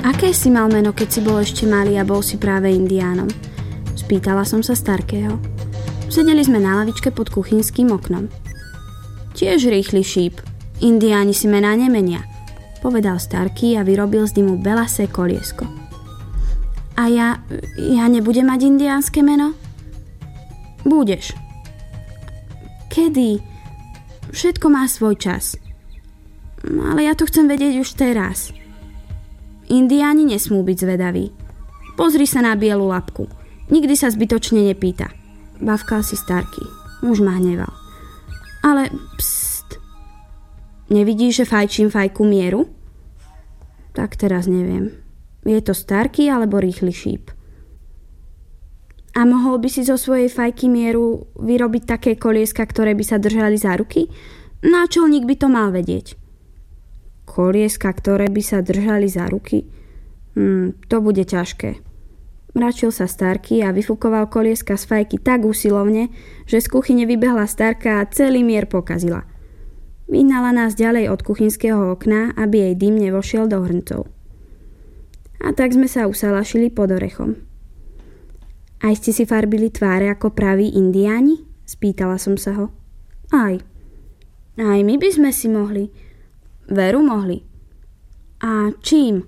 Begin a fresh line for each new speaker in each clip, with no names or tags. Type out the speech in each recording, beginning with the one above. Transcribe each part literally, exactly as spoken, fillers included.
Aké si mal meno, keď si bol ešte malý a bol si práve indiánom? Spýtala som sa Starkého. Sedeli sme na lavičke pod kuchynským oknom. Tiež rýchly šíp. Indiáni si mená nemenia, povedal Starky a vyrobil z dymu belasé koliesko. A ja, ja nebudem mať indiánske meno? Budeš. Kedy? Všetko má svoj čas. Ale ja to chcem vedieť už teraz. Indiáni nesmú byť zvedaví. Pozri sa na bielu labku. Nikdy sa zbytočne nepýta. Bavkal si Starky. Už ma hneval. Ale pst. Nevidíš, že fajčím fajku mieru? Tak teraz neviem. Je to Starky alebo rýchly šíp? A mohol by si zo svojej fajky mieru vyrobiť také kolieska, ktoré by sa držali za ruky? Náčelník by to mal vedieť. Kolieska, ktoré by sa držali za ruky? Hm, to bude ťažké. Mračil sa Starky a vyfúkoval kolieska z fajky tak usilovne, že z kuchyne vybehla Starka a celý mier pokazila. Vyhnala nás ďalej od kuchynského okna, aby jej dym nevošiel do hrncov. A tak sme sa usalašili pod orechom. Aj ste si farbili tváre ako praví indiáni? Spýtala som sa ho. Aj. Aj my by sme si mohli. Veru mohli. A čím?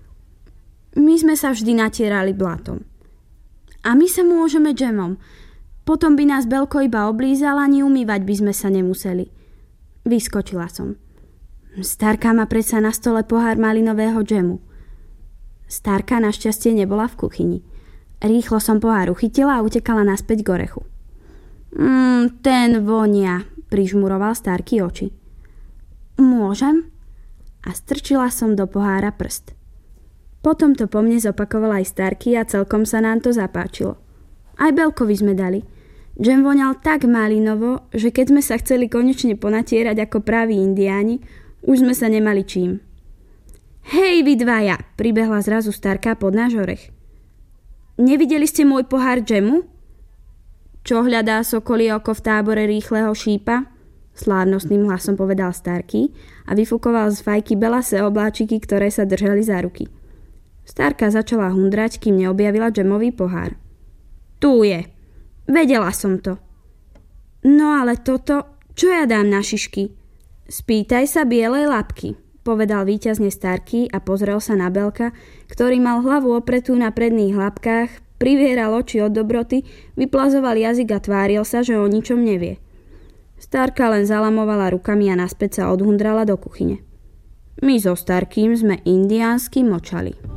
My sme sa vždy natierali blatom. A my sa môžeme džemom. Potom by nás Belko iba oblízal, ani umývať by sme sa nemuseli. Vyskočila som. Starka má predsa na stole pohár malinového džemu. Starka našťastie nebola v kuchyni. Rýchlo som pohár uchytila a utekala naspäť k orechu. Mm, ten vonia, prižmuroval Starky oči. Môžem? A strčila som do pohára prst. Potom to po mne zopakovala aj Starky a celkom sa nám to zapáčilo. Aj Belkovi sme dali. Džem voňal tak malinovo, že keď sme sa chceli konečne ponatierať ako praví indiáni, už sme sa nemali čím. Hej, vy dvaja, pribehla zrazu Starka pod náš orech. Nevideli ste môj pohár džemu? Čo hľadá sokolie oko v tábore rýchleho šípa? Slávnostným hlasom povedal Starky a vyfúkoval z fajky belasé obláčiky, ktoré sa držali za ruky. Starka začala hundrať, kým neobjavila džemový pohár. Tu je. Vedela som to. No ale toto, čo ja dám na šišky? Spýtaj sa bielej labky, povedal víťazne Starky a pozrel sa na Belka, ktorý mal hlavu opretú na predných labkách, privieral oči od dobroty, vyplazoval jazyk a tváril sa, že o ničom nevie. Starka len zalamovala rukami a naspäť sa odhundrala do kuchyne. My so Starkým sme indiánsky močali.